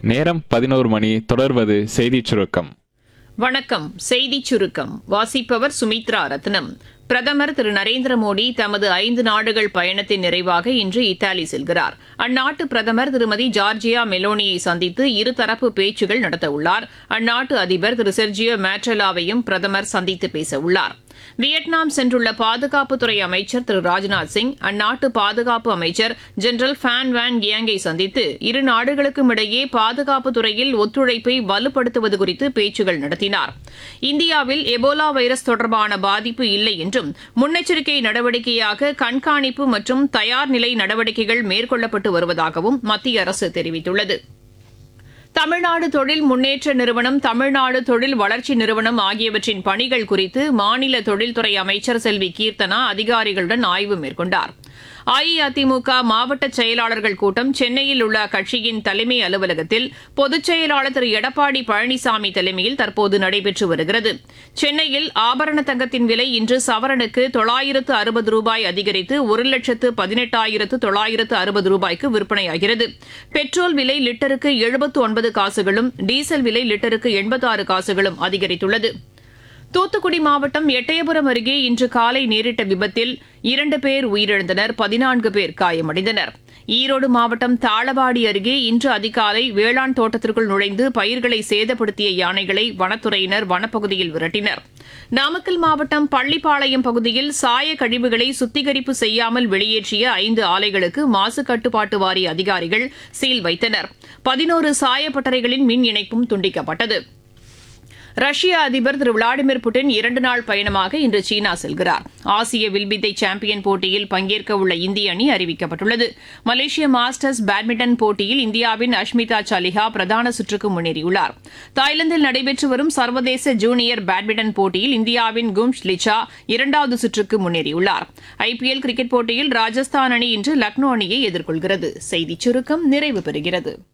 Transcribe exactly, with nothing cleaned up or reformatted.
நேரம் பதினோரு மணி. தொடர்வது செய்திச் சுருக்கம். வணக்கம். செய்திச் சுருக்கம் வாசிப்பவர் சுமித்ரா ரத்னம். பிரதமர் திரு நரேந்திர மோடி தமது ஐந்து நாடுகள் பயணத்தின் நிறைவாக இன்று இத்தாலி செல்கிறார். அந்நாட்டு பிரதமர் திருமதி ஜார்ஜியா மெலோனியை சந்தித்து இருதரப்பு பேச்சுகள் நடத்தவுள்ளார். அந்நாட்டு அதிபர் திரு செர்ஜியோ மேட்ரலாவையும் பிரதமர் சந்தித்து பேசவுள்ளார். வியட்நாம் சென்றுள்ள பாதுகாப்புத்துறை அமைச்சர் திரு ராஜ்நாத் சிங் அந்நாட்டு பாதுகாப்பு அமைச்சர் ஜெனரல் ஃபேன் வேன் கியாங்கை சந்தித்து இரு நாடுகளுக்கும் இடையே பாதுகாப்புத் துறையில் ஒத்துழைப்பை வலுப்படுத்துவது குறித்து பேச்சுகள் நடத்தினார். இந்தியாவில் எபோலா வைரஸ் தொடர்பான பாதிப்பு இல்லை என்றும் முன்னெச்சரிக்கை நடவடிக்கையாக கண்காணிப்பு மற்றும் தயார் நிலை நடவடிக்கைகள் மேற்கொள்ளப்பட்டு வருவதாகவும் மத்திய அரசு தெரிவித்துள்ளது. தமிழ்நாடு தொழில் முன்னேற்ற நிறுவனம், தமிழ்நாடு தொழில் வளர்ச்சி நிறுவனம் ஆகியவற்றின் பணிகள் குறித்து மாநில தொழில்துறை அமைச்சர் செல்வி கீர்த்தனா அதிகாரிகளுடன் ஆய்வு மேற்கொண்டார். அஇஅதிமுக மாவட்ட செயலாளர்கள் கூட்டம் சென்னையில் உள்ள அக்கட்சியின் தலைமை அலுவலகத்தில் பொதுச் செயலாளர் திரு எடப்பாடி பழனிசாமி தலைமையில் தற்போது நடைபெற்று வருகிறது. சென்னையில் ஆபரண தங்கத்தின் விலை இன்று சவரனுக்கு தொள்ளாயிரத்து அறுபது ரூபாய் அதிகரித்து ஒரு லட்சத்து பதினெட்டாயிரத்து தொள்ளாயிரத்து அறுபது ரூபாய்க்கு விற்பனையாகிறது. பெட்ரோல் விலை லிட்டருக்கு எழுபத்து ஒன்பது காசுகளும், டீசல் விலை லிட்டருக்கு எண்பத்தாறு காசுகளும் அதிகரித்துள்ளது. தூத்துக்குடி மாவட்டம் எட்டயபுரம் அருகே இன்று காலை நேரிட்ட விபத்தில் இரண்டு பேர் உயிரிழந்தனர், பதினான்கு பேர் காயமடைந்தனர். ஈரோடு மாவட்டம் தாளவாடி அருகே இன்று அதிகாலை வேளாண் தோட்டத்திற்குள் நுழைந்து பயிர்களை சேதப்படுத்திய யானைகளை வனத்துறையினர் வனப்பகுதியில் விரட்டினர். நாமக்கல் மாவட்டம் பள்ளிப்பாளையம் பகுதியில் சாய கழிவுகளை சுத்திகரிப்பு செய்யாமல் வெளியேற்றிய ஐந்து ஆலைகளுக்கு மாசு கட்டுப்பாட்டு வாரிய அதிகாரிகள் சீல் வைத்தனர். பதினோரு சாயப்பட்டறைகளின் மின் இணைப்பும் துண்டிக்கப்பட்டது. ரஷ்ய அதிபர் திரு விளாடிமிர் புட்டின் இரண்டு நாள் பயணமாக இன்று சீனா செல்கிறார். ஆசிய வில்வித்தை சாம்பியன் போட்டியில் பங்கேற்க உள்ள இந்திய அணி அறிவிக்கப்பட்டுள்ளது. மலேசிய மாஸ்டர்ஸ் பேட்மிண்டன் போட்டியில் இந்தியாவின் அஷ்மிதா சாலிஹா பிரதான சுற்றுக்கு முன்னேறியுள்ளார். தாய்லாந்தில் நடைபெற்று வரும் சர்வதேச ஜூனியர் பேட்மிண்டன் போட்டியில் இந்தியாவின் கும்ஷ் லிச்சா இரண்டாவது சுற்றுக்கு முன்னேறியுள்ளார். ஐபிஎல் கிரிக்கெட் போட்டியில் ராஜஸ்தான் அணி இன்று லக்னோ அணியை எதிர்கொள்கிறது. செய்திச் சுருக்கம் நிறைவு பெறுகிறது.